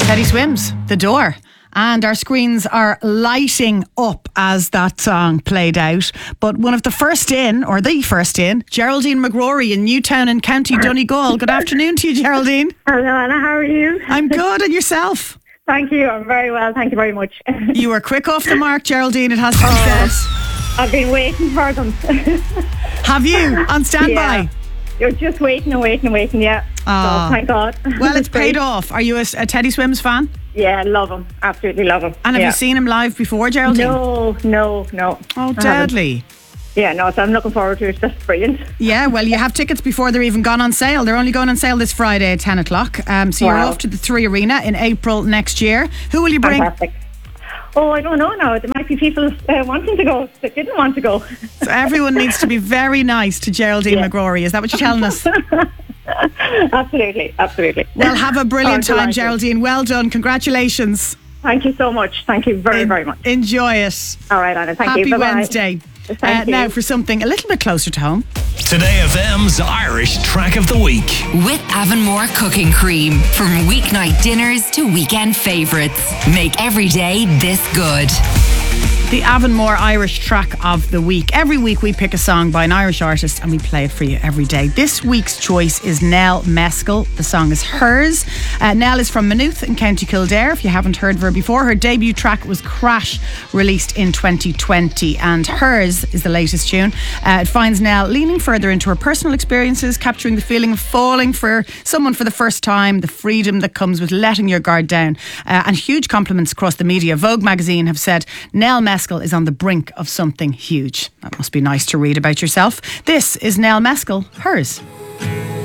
Teddy Swims, The Door. And our screens are lighting up as that song played out. But one of the first in, or the first in, Geraldine McGrory in Newtown in County Donegal. Good afternoon to you, Geraldine. Hello, Anna. How are you? I'm good. And yourself? Thank you. I'm very well. Thank you very much. You were quick off the mark, Geraldine, it has to be said. I've been waiting for them. Have you? On standby? Yeah. You're just waiting and waiting and waiting, yeah. Oh. So, thank God. Well, it's paid off. Are you a Teddy Swims fan? Yeah, love him. Absolutely love him. And have you seen him live before, Geraldine? No. Oh, deadly. Yeah, no, so I'm looking forward to it. That's brilliant. Yeah, well, you have tickets before they're even gone on sale. They're only going on sale this Friday at 10 o'clock. So you're off to the Three Arena in April next year. Who will you bring? Fantastic. Oh, I don't know now. There might be people wanting to go that didn't want to go. So everyone needs to be very nice to Geraldine McGrory. Is that what you're telling us? Absolutely. Well, have a brilliant time, delighted. Geraldine. Well done. Congratulations. Thank you so much. Thank you very much. Enjoy it. All right, Anna. Thank Happy you. Bye-bye. Wednesday. Thank you. Now for something a little bit closer to home. Today FM's Irish Track of the Week. With Avonmore Cooking Cream. From weeknight dinners to weekend favourites. Make every day this good. The Avonmore Irish Track of the Week. Every week we pick a song by an Irish artist and we play it for you every day. This week's choice is Nell Mescal. The song is Hers. Nell is from Maynooth in County Kildare. If you haven't heard of her before, her debut track was Crash, released in 2020, and Hers is the latest tune. It finds Nell leaning further into her personal experiences, capturing the feeling of falling for someone for the first time, the freedom that comes with letting your guard down, and huge compliments across the media. Vogue magazine have said Nell Mescal is on the brink of something huge. That must be nice to read about yourself. This is Nell Mescal, Hers.